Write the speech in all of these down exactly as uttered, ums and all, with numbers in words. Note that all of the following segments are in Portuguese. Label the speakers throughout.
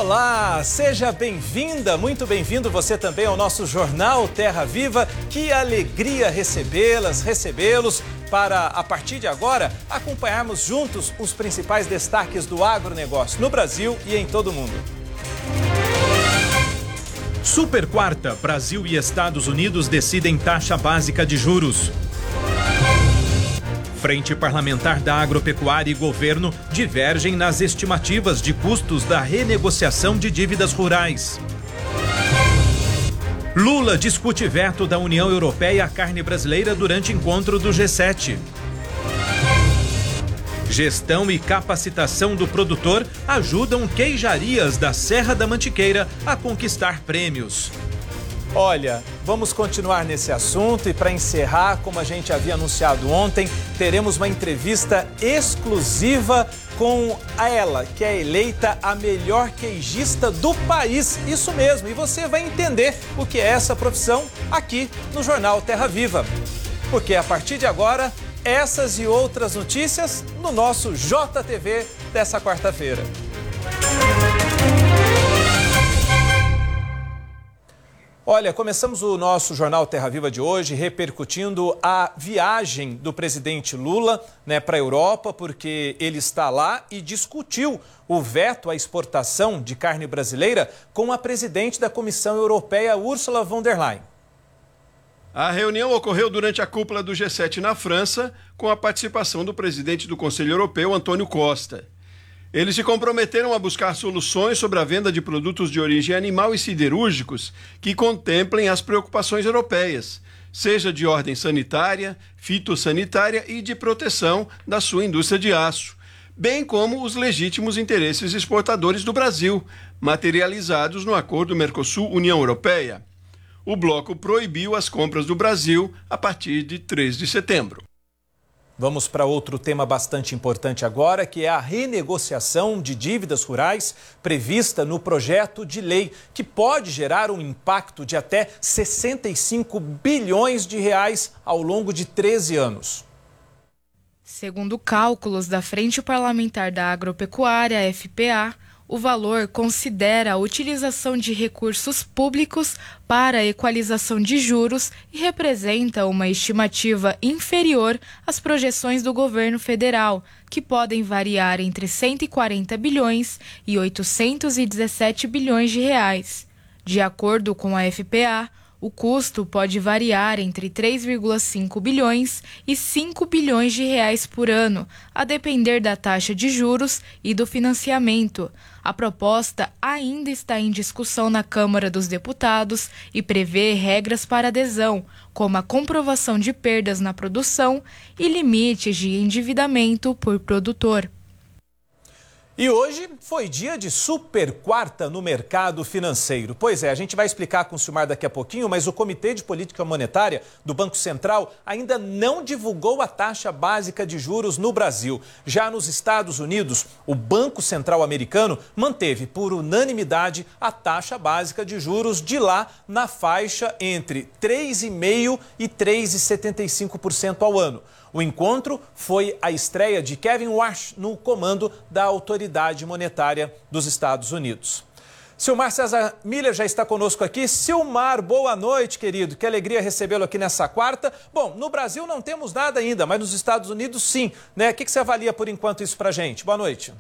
Speaker 1: Olá, seja bem-vinda, muito bem-vindo você também ao nosso Jornal Terra Viva. Que alegria recebê-las, recebê-los, para, a partir de agora, acompanharmos juntos os principais destaques do agronegócio no Brasil e em todo o mundo.
Speaker 2: Super quarta, Brasil e Estados Unidos decidem taxa básica de juros. Frente Parlamentar da Agropecuária e Governo divergem nas estimativas de custos da renegociação de dívidas rurais. Lula discute veto da União Europeia à carne brasileira durante encontro do G sete. Gestão e capacitação do produtor ajudam queijarias da Serra da Mantiqueira a conquistar prêmios.
Speaker 1: Olha, vamos continuar nesse assunto e para encerrar, como a gente havia anunciado ontem, teremos uma entrevista exclusiva com ela, que é eleita a melhor queijista do país. Isso mesmo, e você vai entender o que é essa profissão aqui no Jornal Terra Viva. Porque a partir de agora, essas e outras notícias no nosso J T V dessa quarta-feira. Olha, começamos o nosso Jornal Terra Viva de hoje repercutindo a viagem do presidente Lula, né, para a Europa, porque ele está lá e discutiu o veto à exportação de carne brasileira com a presidente da Comissão Europeia, Ursula von der Leyen.
Speaker 3: A reunião ocorreu durante a cúpula do G sete na França, com a participação do presidente do Conselho Europeu, Antônio Costa. Eles se comprometeram a buscar soluções sobre a venda de produtos de origem animal e siderúrgicos que contemplem as preocupações europeias, seja de ordem sanitária, fitossanitária e de proteção da sua indústria de aço, bem como os legítimos interesses exportadores do Brasil, materializados no Acordo Mercosul-União Europeia. O bloco proibiu as compras do Brasil a partir de três de setembro.
Speaker 1: Vamos para outro tema bastante importante agora, que é a renegociação de dívidas rurais prevista no projeto de lei, que pode gerar um impacto de até sessenta e cinco bilhões de reais ao longo de treze anos.
Speaker 4: Segundo cálculos da Frente Parlamentar da Agropecuária, F P A, o valor considera a utilização de recursos públicos para a equalização de juros e representa uma estimativa inferior às projeções do governo federal, que podem variar entre cento e quarenta bilhões e oitocentos e dezessete bilhões de reais. De acordo com a F P A, o custo pode variar entre três vírgula cinco bilhões e cinco bilhões de reais por ano, a depender da taxa de juros e do financiamento. A proposta ainda está em discussão na Câmara dos Deputados e prevê regras para adesão, como a comprovação de perdas na produção e limites de endividamento por produtor.
Speaker 1: E hoje foi dia de super quarta no mercado financeiro. Pois é, a gente vai explicar com o Silmar daqui a pouquinho, mas o Comitê de Política Monetária do Banco Central ainda não divulgou a taxa básica de juros no Brasil. Já nos Estados Unidos, o Banco Central americano manteve por unanimidade a taxa básica de juros de lá na faixa entre três vírgula cinco por cento e três vírgula setenta e cinco por cento ao ano. O encontro foi a estreia de Kevin Warsh no comando da Autoridade Monetária dos Estados Unidos. Silmar César Miller já está conosco aqui. Silmar, boa noite, querido. Que alegria recebê-lo aqui nessa quarta. Bom, no Brasil não temos nada ainda, mas nos Estados Unidos sim, né? O que você avalia por enquanto isso pra gente? Boa noite.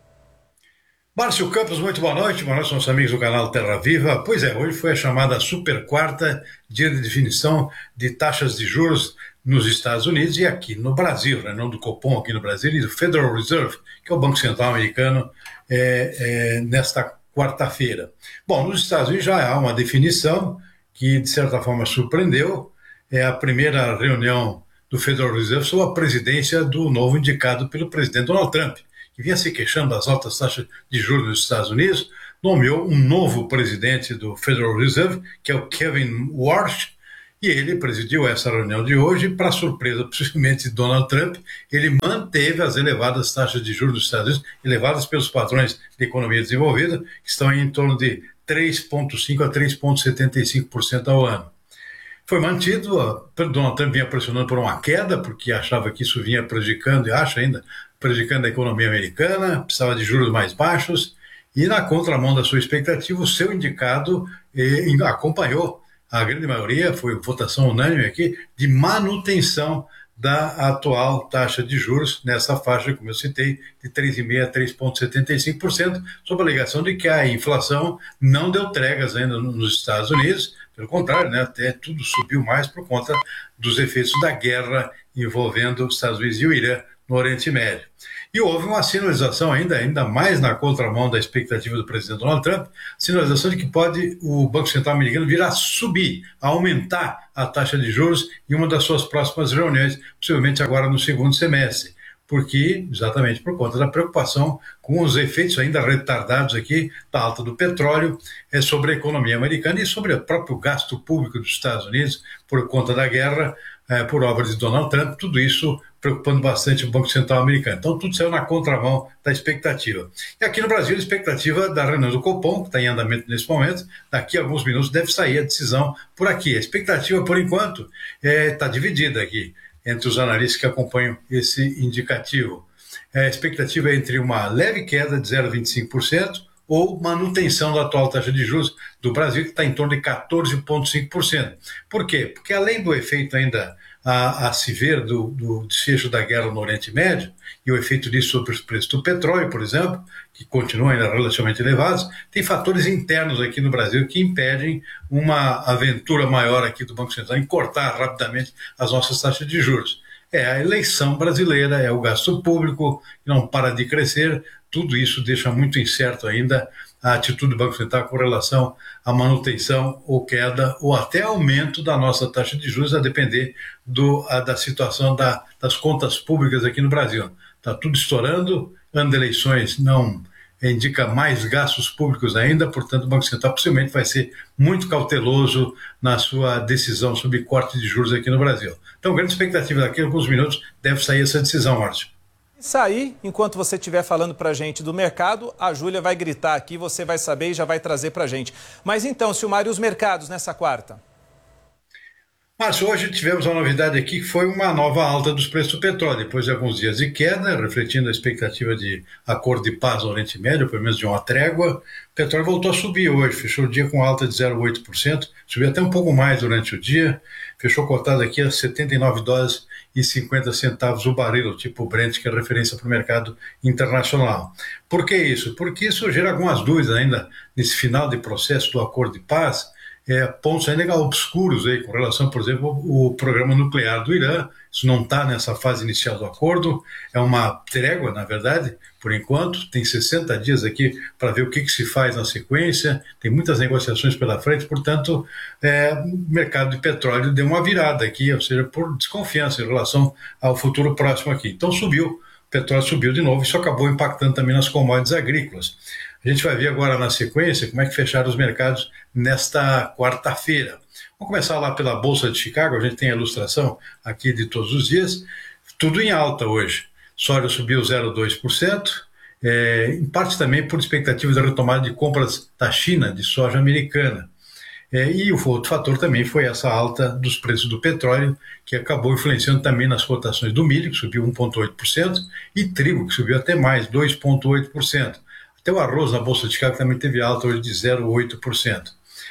Speaker 5: Márcio Campos, muito boa noite. Boa noite, nossos amigos do canal Terra Viva. Pois é, hoje foi a chamada super quarta, dia de definição de taxas de juros nos Estados Unidos e aqui no Brasil, né? Não do Copom aqui no Brasil e do Federal Reserve, que é o Banco Central americano, é, é, nesta quarta-feira. Bom, nos Estados Unidos já há uma definição que, de certa forma, surpreendeu. É a primeira reunião do Federal Reserve sob a presidência do novo indicado pelo presidente Donald Trump, que vinha se queixando das altas taxas de juros nos Estados Unidos, nomeou um novo presidente do Federal Reserve, que é o Kevin Warsh, e ele presidiu essa reunião de hoje. Para surpresa, possivelmente, de Donald Trump, ele manteve as elevadas taxas de juros dos Estados Unidos, elevadas pelos padrões de economia desenvolvida, que estão em torno de três vírgula cinco por cento a três vírgula setenta e cinco por cento ao ano. Foi mantido, Donald Trump vinha pressionando por uma queda, porque achava que isso vinha prejudicando, e acha ainda, prejudicando a economia americana, precisava de juros mais baixos, E na contramão da sua expectativa, o seu indicado eh, acompanhou, a grande maioria, foi votação unânime aqui, de manutenção da atual taxa de juros nessa faixa, como eu citei, de três vírgula cinco por cento a três vírgula setenta e cinco por cento, sob a alegação de que a inflação não deu tregas ainda nos Estados Unidos, pelo contrário, né, até tudo subiu mais por conta dos efeitos da guerra envolvendo os Estados Unidos e o Irã no Oriente Médio. E houve uma sinalização ainda, ainda mais na contramão da expectativa do presidente Donald Trump, sinalização de que pode o Banco Central americano vir a subir, a aumentar a taxa de juros em uma das suas próximas reuniões, possivelmente agora no segundo semestre, porque, exatamente por conta da preocupação com os efeitos ainda retardados aqui da alta do petróleo é, sobre a economia americana e sobre o próprio gasto público dos Estados Unidos por conta da guerra, é, por obra de Donald Trump, tudo isso preocupando bastante o Banco Central americano. Então, tudo saiu na contramão da expectativa. E aqui no Brasil, a expectativa da reunião do Copom, que está em andamento nesse momento, daqui a alguns minutos deve sair a decisão por aqui. A expectativa, por enquanto, está é, dividida aqui entre os analistas que acompanham esse indicativo. A expectativa é entre uma leve queda de zero vírgula vinte e cinco por cento ou manutenção da atual taxa de juros do Brasil, que está em torno de quatorze vírgula cinco por cento. Por quê? Porque além do efeito ainda a, a se ver do, do desfecho da guerra no Oriente Médio e o efeito disso sobre os preços do petróleo, por exemplo, que continuam ainda relativamente elevados, tem fatores internos aqui no Brasil que impedem uma aventura maior aqui do Banco Central em cortar rapidamente as nossas taxas de juros. É a eleição brasileira, é o gasto público que não para de crescer, tudo isso deixa muito incerto ainda a atitude do Banco Central com relação à manutenção ou queda ou até aumento da nossa taxa de juros, a depender do, a, da situação da, das contas públicas aqui no Brasil. Está tudo estourando, ano de eleições não indica mais gastos públicos ainda, portanto o Banco Central possivelmente vai ser muito cauteloso na sua decisão sobre corte de juros aqui no Brasil. Então, grande expectativa daqui a alguns minutos deve sair essa decisão, Márcio.
Speaker 1: Sair, enquanto você estiver falando para a gente do mercado, a Júlia vai gritar aqui, você vai saber e já vai trazer para a gente. Mas então, Silmar, e os mercados nessa quarta?
Speaker 5: Márcio, hoje tivemos uma novidade aqui que foi uma nova alta dos preços do petróleo, depois de alguns dias de queda, refletindo a expectativa de acordo de paz no Oriente Médio, pelo menos de uma trégua. O petróleo voltou a subir hoje, fechou o dia com alta de zero vírgula oito por cento, subiu até um pouco mais durante o dia, fechou cotado aqui a setenta e nove dólares e cinquenta centavos o barril, tipo Brent, que é referência para o mercado internacional. Por que isso? Porque isso gera algumas dúvidas ainda nesse final de processo do acordo de paz, É, pontos ainda obscuros aí, com relação, por exemplo, ao programa nuclear do Irã. Isso não está nessa fase inicial do acordo, é uma trégua, na verdade, por enquanto, tem sessenta dias aqui para ver o que, que se faz na sequência, tem muitas negociações pela frente, portanto, é, o mercado de petróleo deu uma virada aqui, ou seja, por desconfiança em relação ao futuro próximo aqui. Então subiu, o petróleo subiu de novo, isso acabou impactando também nas commodities agrícolas. A gente vai ver agora na sequência como é que fecharam os mercados nesta quarta-feira. Vamos começar lá pela Bolsa de Chicago, a gente tem a ilustração aqui de todos os dias, tudo em alta hoje. Soja subiu zero vírgula dois por cento, é, em parte também por expectativa da retomada de compras da China de soja americana. É, e o outro fator também foi essa alta dos preços do petróleo, que acabou influenciando também nas cotações do milho, que subiu um vírgula oito por cento, e trigo, que subiu até mais, dois vírgula oito por cento. Até o arroz na Bolsa de Chicago também teve alta hoje de zero vírgula oito por cento.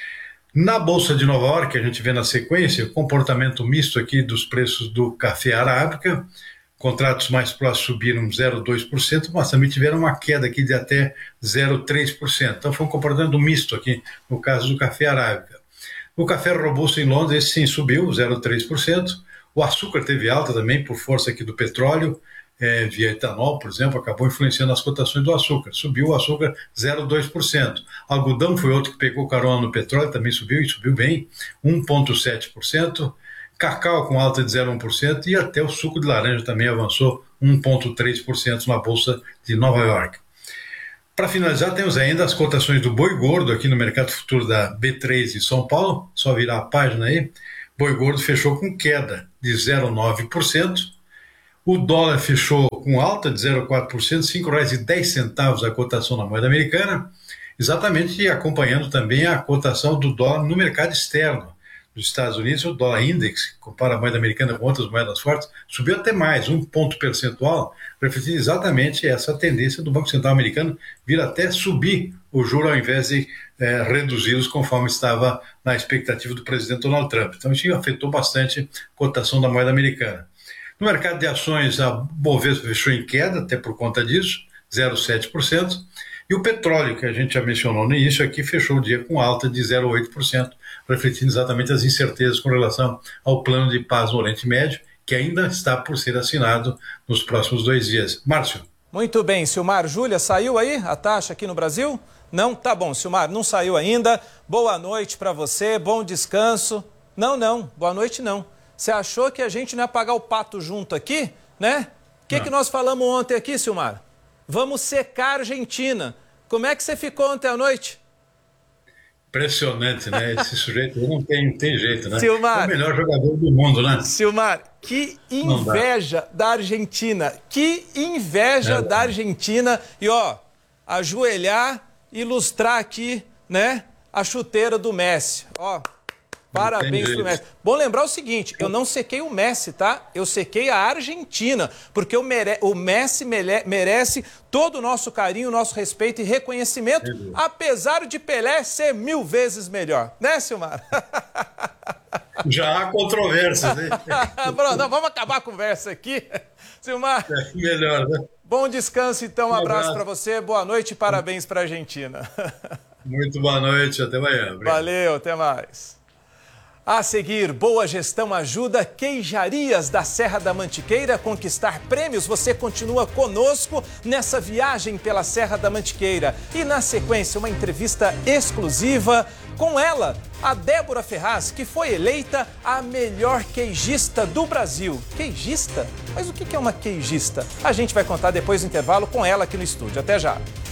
Speaker 5: Na Bolsa de Nova York, a gente vê na sequência o comportamento misto aqui dos preços do café arábica. Contratos mais próximos subiram zero vírgula dois por cento, mas também tiveram uma queda aqui de até zero vírgula três por cento. Então foi um comportamento misto aqui no caso do café arábica. O café robusto em Londres, esse sim subiu zero vírgula três por cento. O açúcar teve alta também por força aqui do petróleo. É, via etanol, por exemplo, acabou influenciando as cotações do açúcar. Subiu o açúcar zero vírgula dois por cento. Algodão foi outro que pegou carona no petróleo, também subiu e subiu bem, um vírgula sete por cento. Cacau com alta de zero vírgula um por cento e até o suco de laranja também avançou um vírgula três por cento na Bolsa de Nova York. Para finalizar, temos ainda as cotações do boi gordo aqui no mercado futuro da B três de São Paulo. Só virar a página aí. Boi gordo fechou com queda de zero vírgula nove por cento. O dólar fechou com alta de zero vírgula quatro por cento, cinco reais e dez centavos a cotação na moeda americana, exatamente acompanhando também a cotação do dólar no mercado externo dos Estados Unidos. O dólar index, que compara a moeda americana com outras moedas fortes, subiu até mais, um ponto percentual, refletindo exatamente essa tendência do Banco Central americano vir até subir o juro ao invés de é, reduzi-los conforme estava na expectativa do presidente Donald Trump. Então isso afetou bastante a cotação da moeda americana. No mercado de ações, a Bovespa fechou em queda, até por conta disso, zero vírgula sete por cento. E o petróleo, que a gente já mencionou no início aqui, fechou o dia com alta de zero vírgula oito por cento, refletindo exatamente as incertezas com relação ao plano de paz no Oriente Médio, que ainda está por ser assinado nos próximos dois dias. Márcio.
Speaker 1: Muito bem, Silmar. Júlia, saiu aí a taxa aqui no Brasil? Não? Tá bom, Silmar, não saiu ainda. Boa noite para você, bom descanso. Não, não, boa noite não. Você achou que a gente não ia pagar o pato junto aqui, né? O que, que nós falamos ontem aqui, Silmar? Vamos secar a Argentina. Como é que você ficou ontem à noite?
Speaker 5: Impressionante, né? Esse sujeito não tem, tem jeito, né?
Speaker 1: Silmar,
Speaker 5: é o melhor jogador do mundo, né?
Speaker 1: Silmar, que inveja da Argentina. Que inveja é, da Argentina. E, ó, ajoelhar e ilustrar aqui, né, a chuteira do Messi. Ó, parabéns pro Messi. Bom lembrar o seguinte, eu não sequei o Messi, tá? Eu sequei a Argentina, porque o, mere... o Messi mere... merece todo o nosso carinho, nosso respeito e reconhecimento, Entendi. apesar de Pelé ser mil vezes melhor. Né, Silmar?
Speaker 5: Já há controvérsias, né?
Speaker 1: Bruno, não, vamos acabar a conversa aqui. Silmar.
Speaker 5: É melhor, né?
Speaker 1: Bom descanso, então. Um abraço para você. Boa noite e parabéns para a Argentina.
Speaker 5: Muito boa noite. Até amanhã. Obrigado.
Speaker 1: Valeu, até mais. A seguir, Boa Gestão ajuda Queijarias da Serra da Mantiqueira a conquistar prêmios. Você continua conosco nessa viagem pela Serra da Mantiqueira. E na sequência, uma entrevista exclusiva com ela, a Débora Ferraz, que foi eleita a melhor queijista do Brasil. Queijista? Mas o que é uma queijista? A gente vai contar depois do intervalo com ela aqui no estúdio. Até já.